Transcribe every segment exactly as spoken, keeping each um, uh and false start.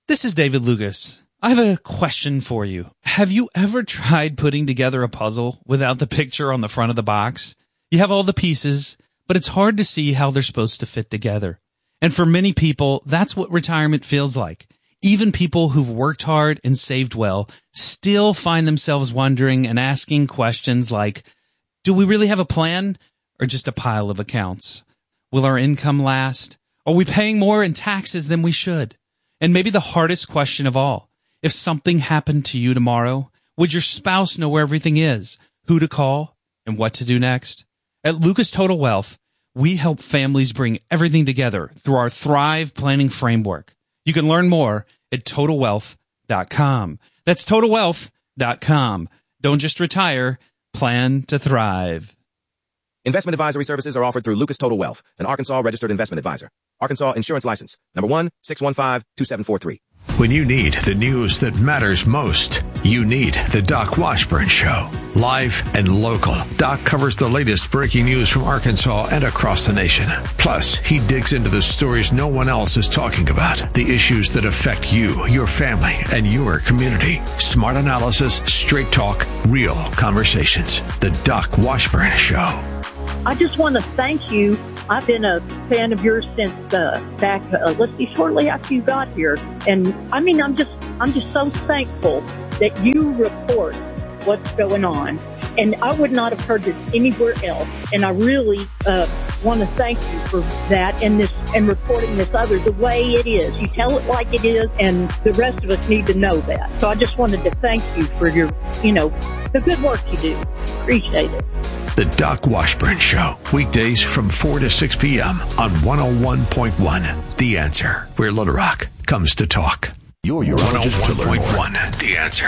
This is David Lucas. I have a question for you. Have you ever tried putting together a puzzle without the picture on the front of the box? You have all the pieces, but it's hard to see how they're supposed to fit together. And for many people, that's what retirement feels like. Even people who've worked hard and saved well still find themselves wondering and asking questions like, do we really have a plan or just a pile of accounts? Will our income last? Are we paying more in taxes than we should? And maybe the hardest question of all, if something happened to you tomorrow, would your spouse know where everything is, who to call, and what to do next? At Lucas Total Wealth, we help families bring everything together through our Thrive Planning Framework. You can learn more at total wealth dot com. That's total wealth dot com. Don't just retire, plan to thrive. Investment advisory services are offered through Lucas Total Wealth, an Arkansas registered investment advisor. Arkansas Insurance License, number one, six one five, two seven four three. When you need the news that matters most, you need the Doc Washburn Show. Live and local, Doc covers the latest breaking news from Arkansas and across the nation. Plus, he digs into the stories no one else is talking about, the issues that affect you, your family, and your community. Smart analysis, straight talk, real conversations. The Doc Washburn Show. I just want to thank you. I've been a fan of yours since uh, back, uh, let's see, shortly after you got here. And I mean, I'm just, I'm just so thankful that you report what's going on. And I would not have heard this anywhere else. And I really uh, want to thank you for that and this and reporting this other the way it is. You tell it like it is, and the rest of us need to know that. So I just wanted to thank you for your, you know, the good work you do. Appreciate it. The Doc Washburn Show, weekdays from four to six p.m. on one oh one point one. The Answer, where Little Rock comes to talk. You're your one oh one point one. The Answer.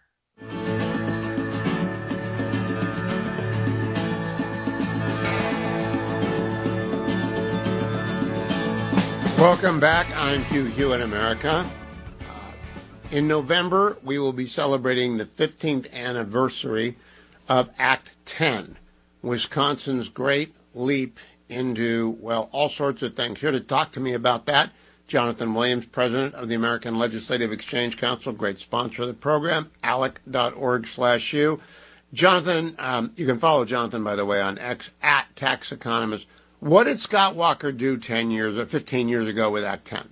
Welcome back. I'm Hugh Hewitt, America. Uh, in November, we will be celebrating the fifteenth anniversary of Act ten. Wisconsin's great leap into, well, all sorts of things. Here to talk to me about that, Jonathan Williams, president of the American Legislative Exchange Council, great sponsor of the program, alec dot org slash u. Jonathan, um, you can follow Jonathan, by the way, on X, at Tax Economist. What did Scott Walker do ten years or fifteen years ago with Act ten?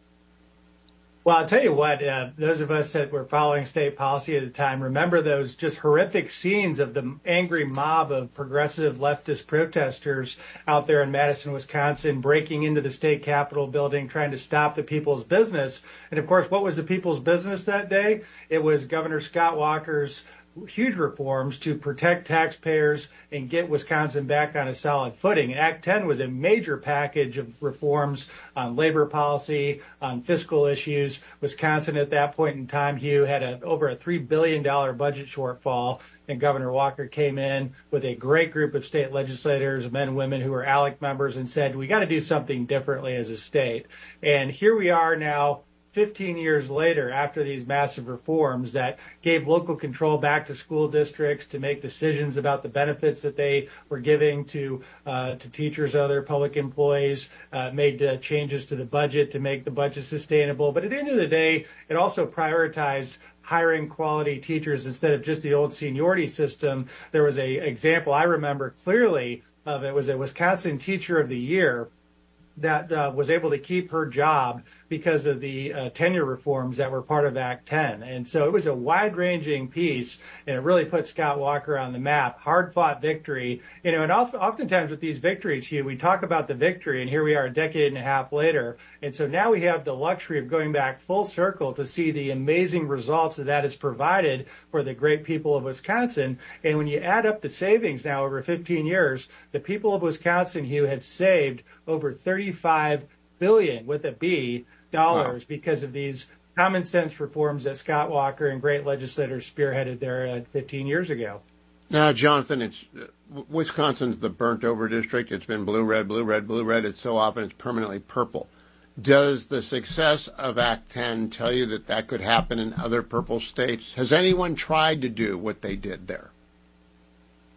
Well, I'll tell you what, uh, those of us that were following state policy at the time remember those just horrific scenes of the angry mob of progressive leftist protesters out there in Madison, Wisconsin, breaking into the state capitol building, trying to stop the people's business. And, of course, what was the people's business that day? It was Governor Scott Walker's huge reforms to protect taxpayers and get Wisconsin back on a solid footing. Act ten was a major package of reforms on labor policy, on fiscal issues. Wisconsin at that point in time, Hugh, had a, over a three billion dollars budget shortfall, and Governor Walker came in with a great group of state legislators, men and women who were ALEC members, and said, we got to do something differently as a state. And here we are now, fifteen years later, after these massive reforms that gave local control back to school districts to make decisions about the benefits that they were giving to uh, to teachers and other public employees, uh, made uh, changes to the budget to make the budget sustainable. But at the end of the day, it also prioritized hiring quality teachers instead of just the old seniority system. There was a example I remember clearly of it was a Wisconsin Teacher of the Year that uh, was able to keep her job because of the uh, tenure reforms that were part of Act ten. And so it was a wide-ranging piece, and it really put Scott Walker on the map. Hard-fought victory. You know, and oftentimes with these victories, Hugh, we talk about the victory, and here we are a decade and a half later. And so now we have the luxury of going back full circle to see the amazing results that that has provided for the great people of Wisconsin. And when you add up the savings now over fifteen years, the people of Wisconsin, Hugh, have saved over thirty-five billion dollars with a B dollars wow. because of these common sense reforms that Scott Walker and great legislators spearheaded there uh, fifteen years ago. Now, Jonathan, it's uh, Wisconsin's the burnt over district. It's been blue, red, blue, red, blue, red. It's so often it's permanently purple. Does the success of Act ten tell you that that could happen in other purple states? Has anyone tried to do what they did there?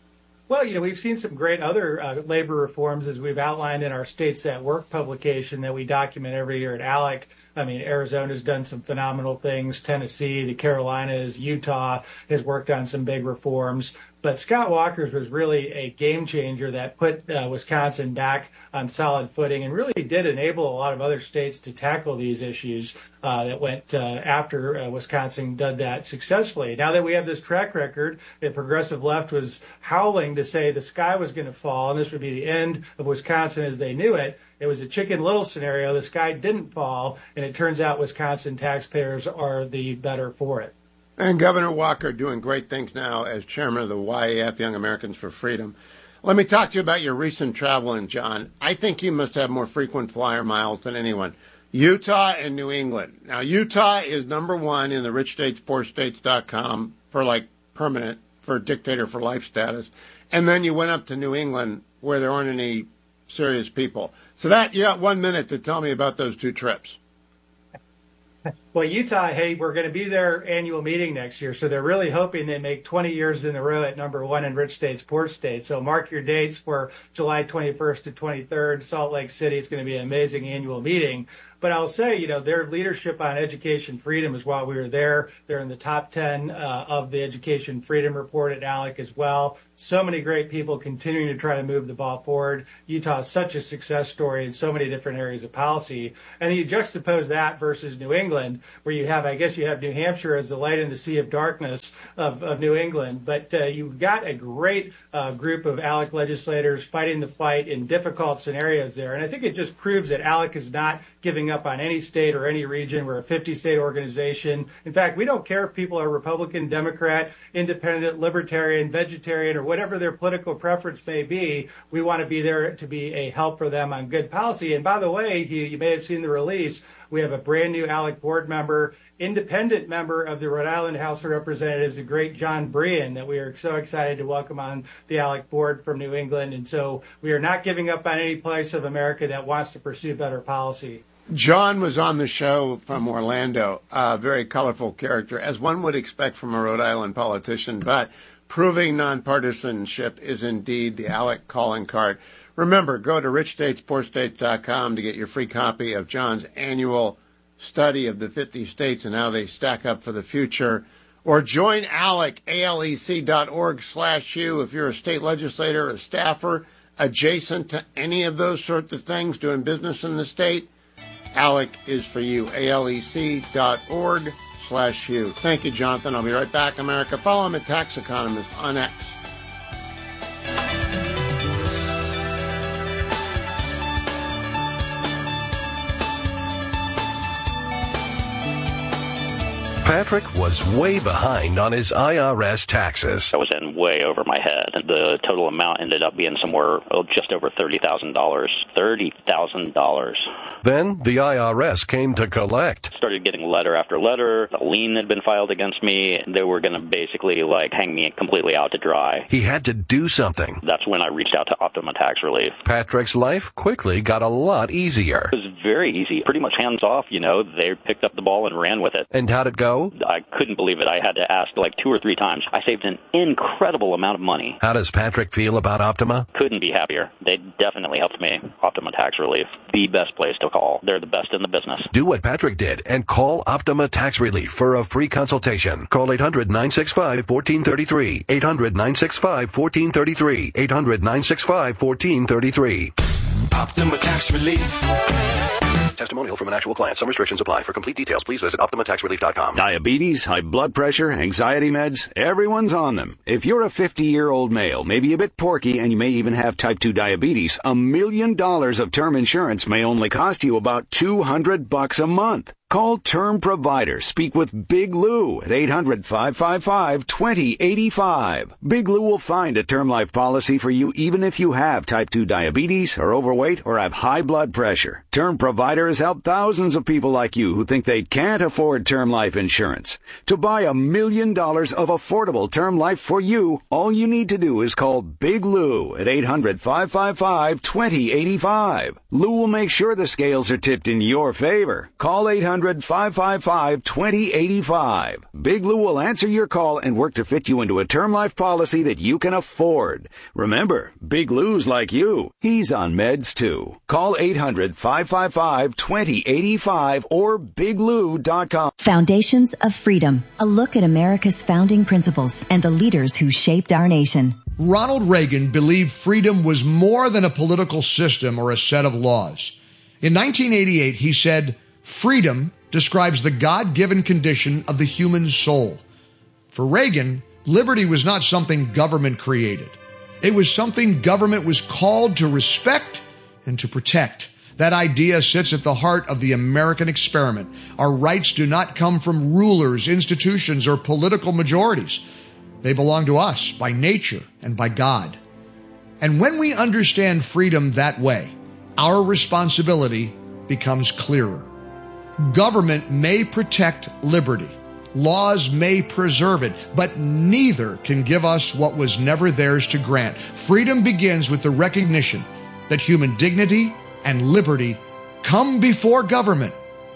Well, you know, we've seen some great other uh, labor reforms as we've outlined in our States at Work publication that we document every year at ALEC. I mean, Arizona's done some phenomenal things. Tennessee, the Carolinas, Utah has worked on some big reforms. But Scott Walker's was really a game changer that put uh, Wisconsin back on solid footing and really did enable a lot of other states to tackle these issues uh, that went uh, after uh, Wisconsin did that successfully. Now that we have this track record, the progressive left was howling to say the sky was going to fall and this would be the end of Wisconsin as they knew it. It was a Chicken Little scenario. The sky didn't fall, and it turns out Wisconsin taxpayers are the better for it. And Governor Walker doing great things now as chairman of the Y A F, Young Americans for Freedom. Let me talk to you about your recent traveling, John. I think you must have more frequent flyer miles than anyone. Utah and New England. Now, Utah is number one in the rich states poor states dot com for like permanent, for dictator for life status. And then you went up to New England where there aren't any serious people. So that, you got one minute to tell me about those two trips. Well, Utah, hey, we're going to be their annual meeting next year, so they're really hoping they make twenty years in a row at number one in rich states, poor states. So mark your dates for July twenty-first to twenty-third, Salt Lake City. It's going to be an amazing annual meeting. But I'll say, you know, their leadership on education freedom is why we were there. They're in the top ten uh, of the Education Freedom Report at ALEC as well. So many great people continuing to try to move the ball forward. Utah is such a success story in so many different areas of policy. And then you juxtapose that versus New England, where you have, I guess you have New Hampshire as the light in the sea of darkness of, of New England. But uh, you've got a great uh, group of ALEC legislators fighting the fight in difficult scenarios there. And I think it just proves that ALEC is not giving up on any state or any region. We're a fifty-state organization. In fact, we don't care if people are Republican, Democrat, Independent, Libertarian, Vegetarian, or whatever their political preference may be. We want to be there to be a help for them on good policy. And by the way, you, you may have seen the release. We have a brand new ALEC board member, independent member of the Rhode Island House of Representatives, the great John Brien, that we are so excited to welcome on the ALEC board from New England. And so we are not giving up on any place of America that wants to pursue better policy. John was on the show from Orlando, a very colorful character, as one would expect from a Rhode Island politician, but proving nonpartisanship is indeed the ALEC calling card. Remember, go to rich states poor states dot com to get your free copy of John's annual study of the fifty states and how they stack up for the future. Or join ALEC, A L E C dot org slash you, if you're a state legislator or a staffer adjacent to any of those sorts of things doing business in the state. ALEC is for you, A L E C dot org slash you. Thank you, Jonathan. I'll be right back, America. Follow him at Tax Economist on X. Patrick was way behind on his I R S taxes. I was in way over my head. The total amount ended up being somewhere oh, just over thirty thousand dollars. thirty thousand dollars. Then the I R S came to collect. Started getting letter after letter. A lien had been filed against me. They were going to basically like hang me completely out to dry. He had to do something. That's when I reached out to Optima Tax Relief. Patrick's life quickly got a lot easier. It was very easy. Pretty much hands off, you know. They picked up the ball and ran with it. And how'd it go? I couldn't believe it. I had to ask like two or three times. I saved an incredible amount of money. How does Patrick feel about Optima? Couldn't be happier. They definitely helped me. Optima Tax Relief, the best place to call. They're the best in the business. Do what Patrick did and call Optima Tax Relief for a free consultation. Call eight hundred nine six five one four three three. eight hundred nine six five one four three three. eight hundred nine six five one four three three. Optima Tax Relief. Testimonial from an actual client. Some restrictions apply. For complete details, please visit optima tax relief dot com. Diabetes, high blood pressure, anxiety meds, everyone's on them. If you're a fifty-year-old male, maybe a bit porky, and you may even have type two diabetes, a million dollars of term insurance may only cost you about two hundred bucks a month. Call Term Provider. Speak with Big Lou at eight hundred five five five two zero eight five. Big Lou will find a term life policy for you even if you have type two diabetes, are overweight, or have high blood pressure. Term Provider has helped thousands of people like you who think they can't afford term life insurance. To buy a million dollars of affordable term life for you, all you need to do is call Big Lou at eight hundred, five five five, two zero eight five. Lou will make sure the scales are tipped in your favor. Call eight hundred, five five five, two zero eight five. Big Lou will answer your call and work to fit you into a term life policy that you can afford. Remember, Big Lou's like you. He's on meds too. Call eight hundred, five five five, two zero eight five or big lou dot com. Foundations of Freedom, a look at America's founding principles and the leaders who shaped our nation. Ronald Reagan believed freedom was more than a political system or a set of laws. In nineteen eighty-eight, he said, "Freedom describes the God-given condition of the human soul." For Reagan, liberty was not something government created. It was something government was called to respect and to protect. That idea sits at the heart of the American experiment. Our rights do not come from rulers, institutions, or political majorities. They belong to us by nature and by God. And when we understand freedom that way, our responsibility becomes clearer. Government may protect liberty. Laws may preserve it, but neither can give us what was never theirs to grant. Freedom begins with the recognition that human dignity and liberty come before government,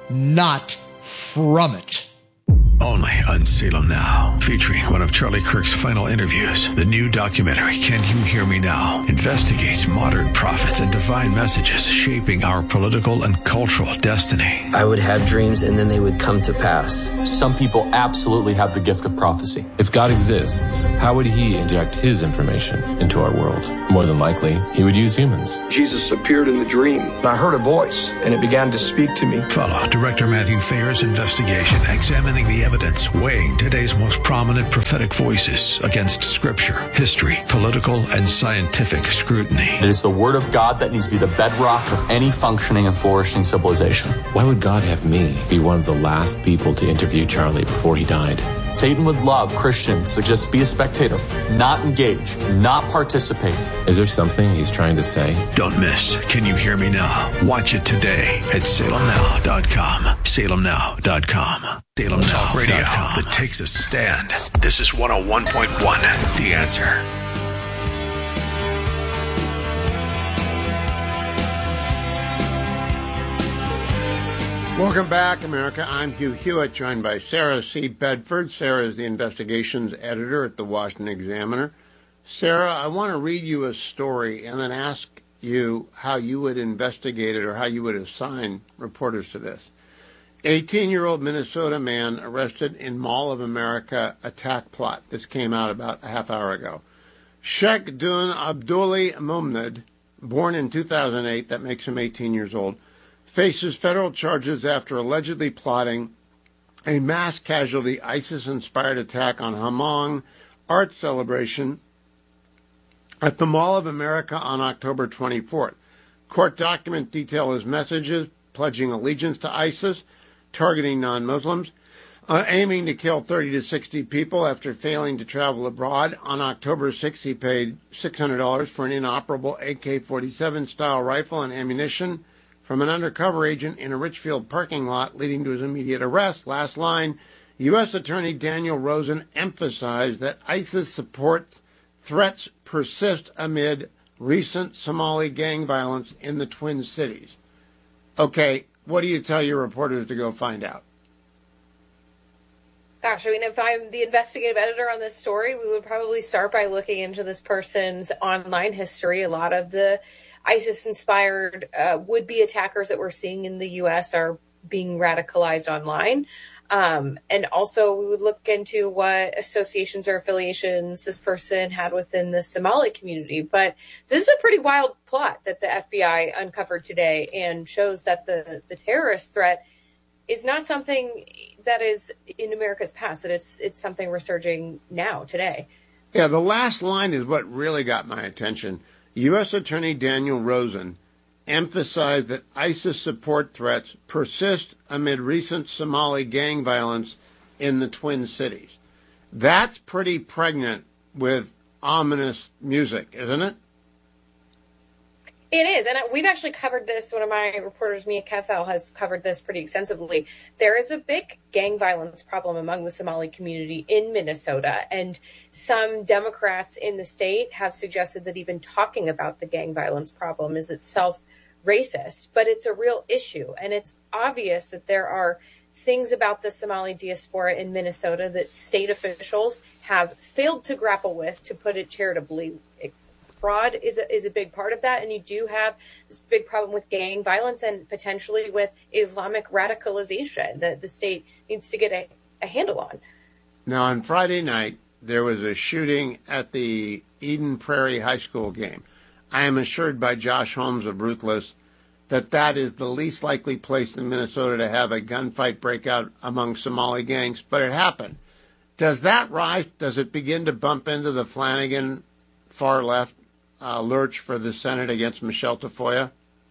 not from it. Only on Salem Now, featuring one of Charlie Kirk's final interviews. The new documentary, Can You Hear Me Now?, investigates modern prophets and divine messages shaping our political and cultural destiny. I would have dreams and then they would come to pass. Some people absolutely have the gift of prophecy. If God exists, how would he inject his information into our world? More than likely, he would use humans. Jesus appeared in the dream, and I heard a voice, and it began to speak to me. Follow Director Matthew Thayer's investigation, examining the evidence, weighing today's most prominent prophetic voices against scripture, history, political, and scientific scrutiny. It is the word of God that needs to be the bedrock of any functioning and flourishing civilization. Why would God have me be one of the last people to interview Charlie before he died? Satan would love Christians to just be a spectator, not engage, not participate. Is there something he's trying to say? Don't miss Can You Hear Me Now? Watch it today at salem now dot com. salem now dot com. Salem Talk Radio that takes a stand. This is one oh one point one, The Answer. Welcome back, America. I'm Hugh Hewitt, joined by Sarah C. Bedford. Sarah is the investigations editor at the Washington Examiner. Sarah, I want to read you a story and then ask you how you would investigate it or how you would assign reporters to this. eighteen-year-old Minnesota man arrested in Mall of America attack plot. This came out about a half hour ago. Sheikh Dun Abdulli Mumnad, born in two thousand eight, that makes him eighteen years old, faces federal charges after allegedly plotting a mass casualty ISIS-inspired attack on Hmong art celebration at the Mall of America on October twenty-fourth. Court documents detail his messages pledging allegiance to ISIS, targeting non-Muslims, uh, aiming to kill thirty to sixty people after failing to travel abroad. On October sixth, he paid six hundred dollars for an inoperable A K forty-seven style rifle and ammunition from an undercover agent in a Richfield parking lot, leading to his immediate arrest. Last line, U S Attorney Daniel Rosen emphasized that ISIS support threats persist amid recent Somali gang violence in the Twin Cities. Okay, what do you tell your reporters to go find out? Gosh, I mean, if I'm the investigative editor on this story, we would probably start by looking into this person's online history. A lot of the ISIS-inspired uh, would-be attackers that we're seeing in the U S are being radicalized online. Um, and also we would look into what associations or affiliations this person had within the Somali community. But this is a pretty wild plot that the F B I uncovered today and shows that the, the terrorist threat is not something that is in America's past, that it's, it's something resurging now, today. Yeah, the last line is what really got my attention. U S Attorney Daniel Rosen emphasized that ISIS support threats persist amid recent Somali gang violence in the Twin Cities. That's pretty pregnant with ominous music, isn't it? It is, and we've actually covered this. One of my reporters, Mia Kethel, has covered this pretty extensively. There is a big gang violence problem among the Somali community in Minnesota, and some Democrats in the state have suggested that even talking about the gang violence problem is itself racist, but it's a real issue, and it's obvious that there are things about the Somali diaspora in Minnesota that state officials have failed to grapple with, to put it charitably. Fraud is a, is a big part of that, and you do have this big problem with gang violence and potentially with Islamic radicalization that the state needs to get a, a handle on. Now, on Friday night, there was a shooting at the Eden Prairie High School game. I am assured by Josh Holmes of Ruthless that that is the least likely place in Minnesota to have a gunfight break out among Somali gangs, but it happened. Does that rise? Does it begin to bump into the Flanagan far left Uh, lurch for the Senate against Michelle Tafoya?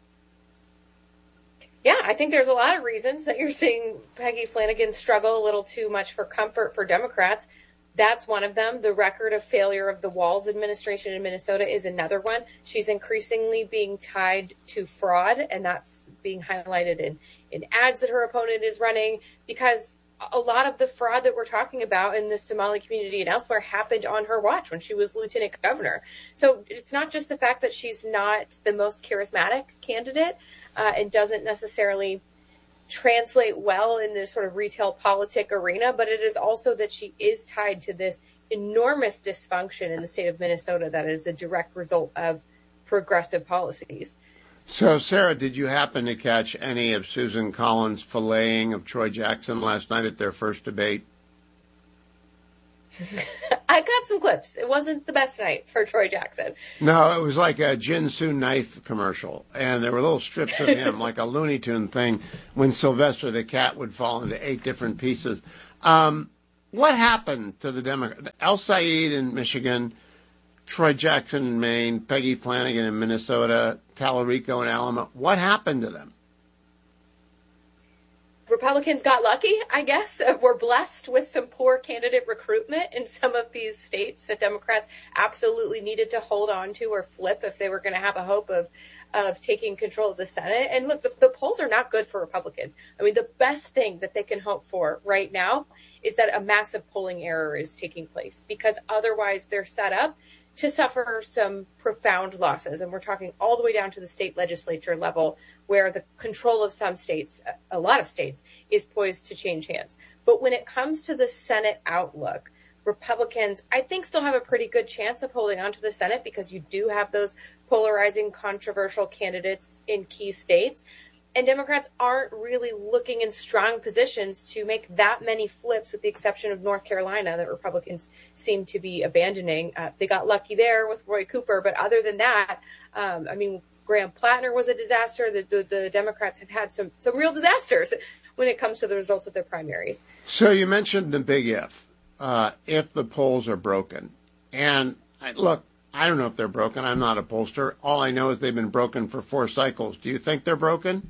Yeah, I think there's a lot of reasons that you're seeing Peggy Flanagan struggle a little too much for comfort for Democrats. That's one of them. The record of failure of the Walz administration in Minnesota is another one. She's increasingly being tied to fraud, and that's being highlighted in, in ads that her opponent is running, because a lot of the fraud that we're talking about in the Somali community and elsewhere happened on her watch when she was lieutenant governor. So it's not just the fact that she's not the most charismatic candidate uh, and doesn't necessarily translate well in the sort of retail politic arena, but it is also that she is tied to this enormous dysfunction in the state of Minnesota that is a direct result of progressive policies. So, Sarah, did you happen to catch any of Susan Collins' filleting of Troy Jackson last night at their first debate? I got some clips. It wasn't the best night for Troy Jackson. No, it was like a Jinsu knife commercial, and there were little strips of him, like a Looney Tune thing, when Sylvester the cat would fall into eight different pieces. Um, what happened to the Democrats? El Said in Michigan, Troy Jackson in Maine, Peggy Flanagan in Minnesota, Tallarico in Alabama. What happened to them? Republicans got lucky, I guess. Uh, we're blessed with some poor candidate recruitment in some of these states that Democrats absolutely needed to hold on to or flip if they were going to have a hope of of taking control of the Senate. And look, the, the polls are not good for Republicans. I mean, the best thing that they can hope for right now is that a massive polling error is taking place, because otherwise they're set up to suffer some profound losses. And we're talking all the way down to the state legislature level, where the control of some states, a lot of states, is poised to change hands. But when it comes to the Senate outlook, Republicans, I think, still have a pretty good chance of holding on to the Senate, because you do have those polarizing, controversial candidates in key states. And Democrats aren't really looking in strong positions to make that many flips, with the exception of North Carolina, that Republicans seem to be abandoning. Uh, they got lucky there with Roy Cooper, but other than that, um, I mean, Graham Plattner was a disaster. The, the, the Democrats have had some, some real disasters when it comes to the results of their primaries. So you mentioned the big if, uh, if the polls are broken. And I, look, I don't know if they're broken. I'm not a pollster. All I know is they've been broken for four cycles. Do you think they're broken?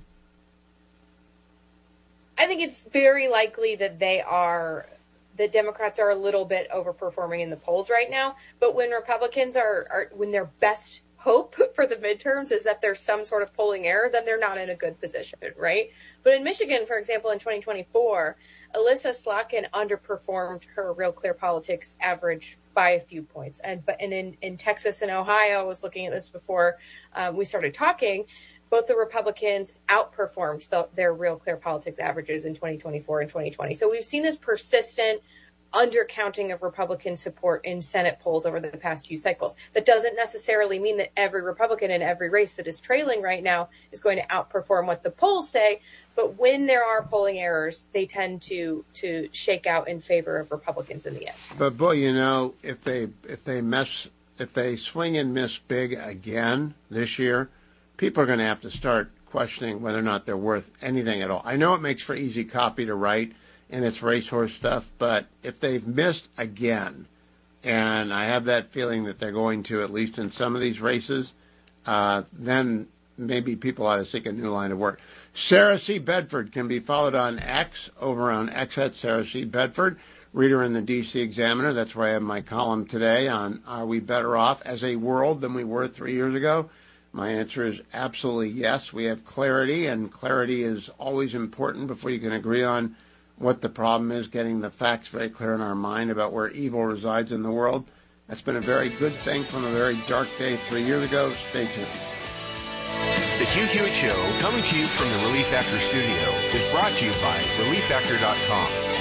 I think it's very likely that they are, the Democrats are a little bit overperforming in the polls right now. But when Republicans are, are when their best hope for the midterms is that there's some sort of polling error, then they're not in a good position, right? But in Michigan, for example, in twenty twenty-four, Alyssa Slotkin underperformed her Real Clear Politics average by a few points. And but and in, in Texas and Ohio, I was looking at this before um, we started talking, both the Republicans outperformed the, their Real Clear Politics averages in twenty twenty-four and twenty twenty. So we've seen this persistent undercounting of Republican support in Senate polls over the past few cycles. That doesn't necessarily mean that every Republican in every race that is trailing right now is going to outperform what the polls say. But when there are polling errors, they tend to to shake out in favor of Republicans in the end. But boy, you know, if they if they mess if they swing and miss big again this year, people are going to have to start questioning whether or not they're worth anything at all. I know it makes for easy copy to write, and it's racehorse stuff, but if they've missed again, and I have that feeling that they're going to, at least in some of these races, uh, then maybe people ought to seek a new line of work. Sarah C. Bedford can be followed on X, over on X at Sarah C. Bedford, reader in the D C Examiner. That's where I have my column today on Are We Better Off as a World Than We Were Three Years Ago? My answer is absolutely yes. We have clarity, and clarity is always important before you can agree on what the problem is, getting the facts very clear in our mind about where evil resides in the world. That's been a very good thing from a very dark day three years ago. Stay tuned. The Hugh Hewitt Show, coming to you from the Relief Factor studio, is brought to you by relief factor dot com.